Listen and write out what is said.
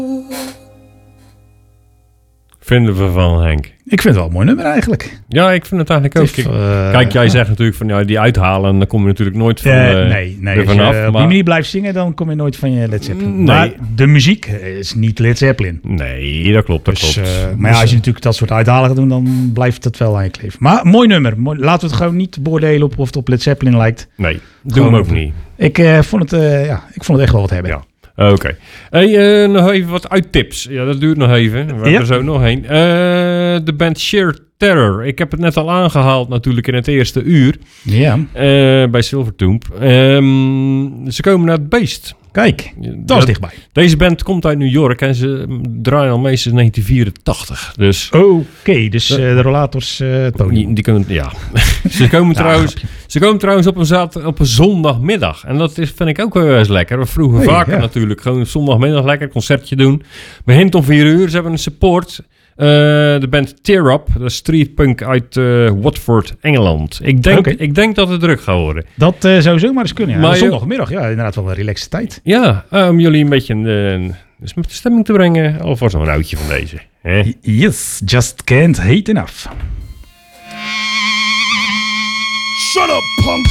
Vinden we van Henk? Ik vind het wel een mooi nummer eigenlijk. Ja, ik vind het eigenlijk ook. Kijk, jij zegt natuurlijk van die uithalen, dan kom je natuurlijk nooit van nee. Als vanaf. je op die manier blijft zingen, dan kom je nooit van je Led Zeppelin. Nee. Maar de muziek is niet Led Zeppelin. Nee, dat klopt. Maar als je natuurlijk dat soort uithalen gaat doen, dan blijft het wel aan je kleven. Maar mooi nummer. Laten we het gewoon niet beoordelen op of het op Led Zeppelin lijkt. Nee, doen we ook niet. Ik vond het echt wel wat hebben. Ja. Oké. Hey, nog even wat uittips. Ja, dat duurt nog even. We hebben er zo nog heen. De band Sheer Terror. Ik heb het net al aangehaald natuurlijk in het eerste uur. Ja. Bij Silvertomb. Ze komen naar het Beest. Kijk, dat is dichtbij. Deze band komt uit New York en ze draaien al meestal 1984. Dus Oké, dus de rollators Tony. Die kunnen, ja. Ze komen trouwens op een zondagmiddag. En dat vind ik ook wel eens lekker. We vroegen vaker natuurlijk. Gewoon zondagmiddag lekker een concertje doen. Begint om 4 uur. Ze hebben een support. De band Tear Up. De streetpunk uit Watford, Engeland. Ik denk dat het druk gaat worden. Dat zou zomaar eens kunnen. Ja. Maar zondagmiddag, ja, inderdaad wel een relaxte tijd. Ja, om jullie een beetje dus met de stemming te brengen. Alvast nog een oudje van deze. Yes, just can't hate enough. Shut up, punk!